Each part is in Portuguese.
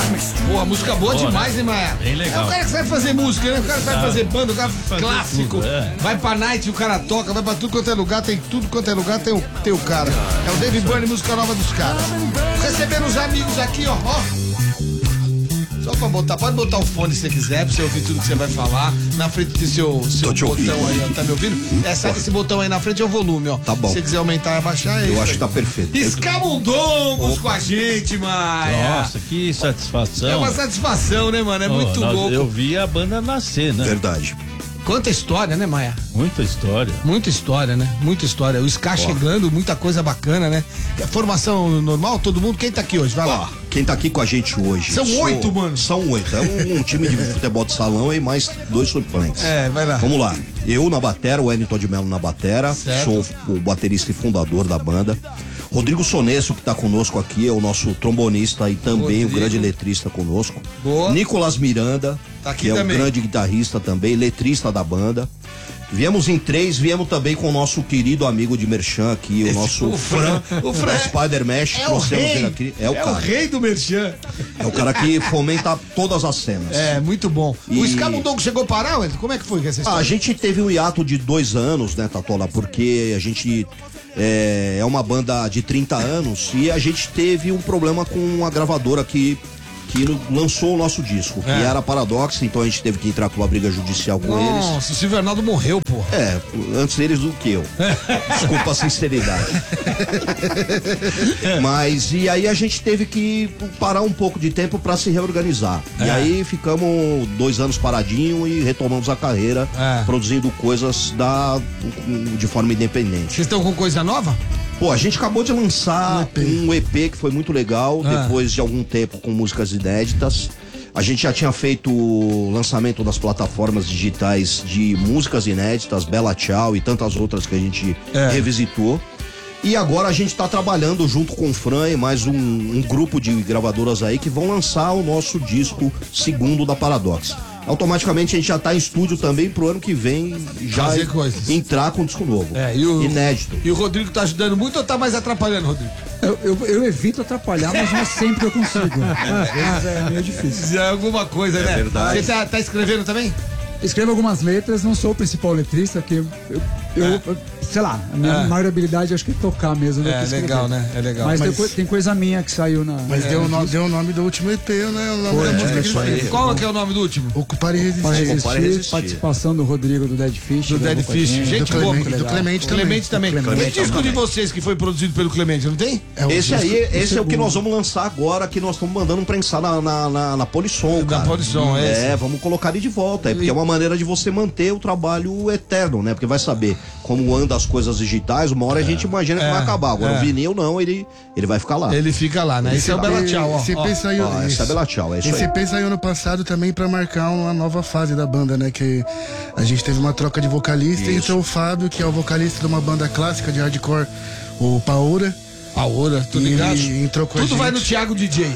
Pô, a música boa demais, hein, Maia? Bem legal. É o cara que sabe fazer música, né? O cara sabe fazer banda, o cara clássico. tudo, Vai pra night, o cara toca, vai pra tudo quanto é lugar, tem tudo quanto é lugar, tem o cara. É o Dave Bunny, música nova dos caras. Recebendo os amigos aqui, ó. Só pra botar, pode botar o fone se você quiser, pra você ouvir tudo que você vai falar. Na frente do seu botão aí, ó. Tá me ouvindo? Esse botão aí na frente é o volume, ó. Tá bom. Se você quiser aumentar e abaixar, é Eu isso acho aí. que tá perfeito. Escamundongos com a gente, Maia. Nossa, que satisfação. É uma satisfação, né, mano? É muito louco. Eu vi a banda nascer, né? Verdade. Quanta história, né, Maia? Muita história. Muita história, né? Muita história. O Ska chegando, muita coisa bacana, né? Formação normal, todo mundo. Quem tá aqui hoje? Vai lá. Quem tá aqui com a gente hoje? São 8, mano. São 8. É um time de futebol de salão e mais 2 suplentes. Vai lá. Vamos lá. Eu na batera, o Wellington de Mello na batera. Certo. Sou o baterista e fundador da banda. Rodrigo Sonesso, que tá conosco aqui, é o nosso trombonista e também o grande letrista conosco. Boa. Nicolas Miranda, tá aqui que é também. o grande guitarrista também, letrista da banda. Viemos em 3, viemos também com o nosso querido amigo de Merchan aqui, o nosso Fran. O Fran da Spider Mesh. é o rei. Aqui. É o cara. o rei do Merchan. É o cara que fomenta todas as cenas. É, muito bom. E- O Escamundongo chegou a parar, Wellington? Como é que foi essa história? A gente teve um hiato de 2 anos, né, Tatola? Porque a gente é uma banda de 30 anos e a gente teve um problema com a gravadora que lançou o nosso disco, que era a Paradox, então a gente teve que entrar com uma briga judicial com eles. Nossa, o Silvio Arnaldo morreu, pô. Antes deles do que eu. Desculpa a sinceridade. Mas, e aí a gente teve que parar um pouco de tempo pra se reorganizar. E aí ficamos 2 anos paradinho e retomamos a carreira, produzindo coisas de forma independente. Vocês estão com coisa nova? Pô, a gente acabou de lançar um EP que foi muito legal, depois de algum tempo com músicas inéditas. A gente já tinha feito o lançamento das plataformas digitais de músicas inéditas, Bela Tchau e tantas outras que a gente revisitou. E agora a gente tá trabalhando junto com o Fran e mais um grupo de gravadoras aí que vão lançar o nosso disco segundo da Paradox. Automaticamente a gente já tá em estúdio também pro ano que vem já Fazer coisas. entrar com um disco novo. Inédito. E o Rodrigo tá ajudando muito ou tá mais atrapalhando, Rodrigo? Eu evito atrapalhar, mas não sempre eu consigo. Às vezes é meio difícil. É alguma coisa, né? Verdade. Você tá escrevendo também? Escrevo algumas letras, não sou o principal letrista, porque eu sei lá, a minha maior habilidade acho que é tocar mesmo. do que escrever. Legal, né? É legal. Mas tem coisa minha que saiu na. Mas deu o nome do último EP, né? O nome da música que ele fez. Qual que é o nome do último? Ocupar e Para Resistir. resistir, participação do Rodrigo do Dead Fish. Do Dead Fish. Gente boa. Do Clemente também. Clemente também. Tem disco de vocês que foi produzido pelo Clemente, não tem? Esse é o que nós vamos lançar agora, que nós estamos mandando prensar na Polisson, cara. Na Polisson, vamos colocar ele de volta. Porque é uma maneira de você manter o trabalho eterno, né? Porque vai saber como andam as coisas digitais, uma hora a gente imagina que vai acabar. Agora o vinil não, ele vai ficar lá. Ele fica lá, né? Esse é o Bela Tchau, ó. Esse EP saiu. Esse é Bela Tchau, é isso Esse aí. EP saiu ano passado também pra marcar uma nova fase da banda, né? Que a gente teve uma troca de vocalista e entrou o Fábio, que é o vocalista de uma banda clássica de hardcore, o Paoura. Paoura, tu ligado? Entrou com a Tudo gente. vai no Thiago DJ.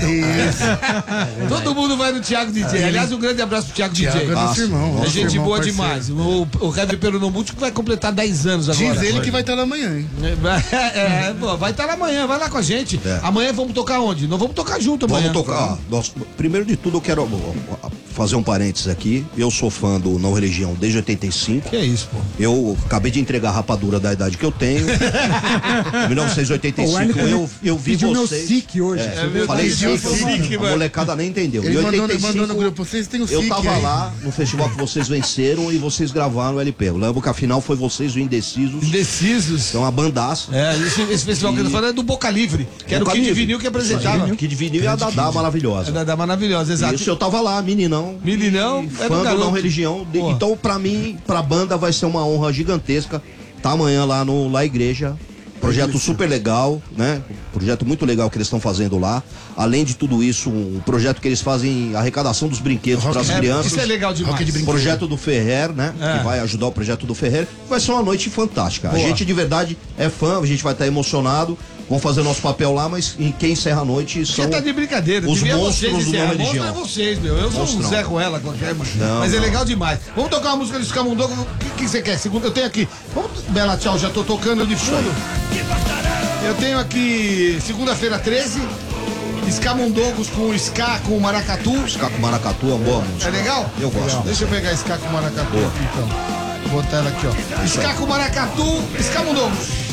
Todo mundo vai no Thiago DJ. Aliás, um grande abraço pro Thiago DJ. Thiago é nosso irmão. É gente boa parceiro. demais. O Heavy Peronomúltico vai completar 10 anos agora. Diz ele que vai estar lá amanhã, hein? Vai estar lá amanhã, vai lá com a gente. Amanhã vamos tocar onde? Nós vamos tocar junto amanhã. Vamos tocar. Primeiro de tudo, eu quero fazer um parênteses aqui. Eu sou fã do Não Religião desde 85. Que é isso, pô? Eu acabei de entregar a rapadura da idade que eu tenho. Em 1985, eu vi pediu vocês. meu SIC hoje. Falei Deus, SIC, a molecada nem entendeu. Ele Em mandou 85, no grupo, vocês têm o eu SIC tava aí. lá no festival que vocês venceram e vocês gravaram o LP. Eu lembro que afinal foi vocês o Indecisos. Indecisos. Então a bandaça. Esse festival que eu tô falando é do Boca Livre, que era o Boca Kid Livre. Vinil que apresentava. Kid Vinil e a Dadá maravilhosa. Da maravilhosa, exato. Isso, eu tava lá, meninão. Meninão, E era um fã do garoto. Não Religião. Pô. Então, pra mim, pra banda, vai ser uma honra gigantesca tá amanhã lá no La Igreja. Projeto super legal, né? Projeto muito legal que eles estão fazendo lá. Além de tudo isso, um projeto que eles fazem arrecadação dos brinquedos para as crianças. Isso é legal demais. Projeto do Ferrer, né? É. Que vai ajudar o projeto do Ferrer. Vai ser uma noite fantástica. Boa. A gente de verdade é fã, a gente vai estar emocionado. Vamos fazer nosso papel lá, mas em quem encerra a noite são Você tá de brincadeira. os Devia monstros vocês do encerrar. Não Religião. Monstro é vocês, meu. Eu sou um Monstrão. Zé Ruela qualquer, mano. Não, Mas é não. legal demais. Vamos tocar uma música do Escamundongo. O que você quer? Segunda, eu tenho aqui. Vamos, Bela Tchau, já tô tocando de fundo. Eu tenho aqui segunda-feira 13. Escamundongos com ska com maracatu. Ska com maracatu é uma boa música. É legal? Eu gosto. Deixa eu pegar ska com maracatu aqui, então. Vou botar ela aqui, ó. Ska com maracatu, escamundongos.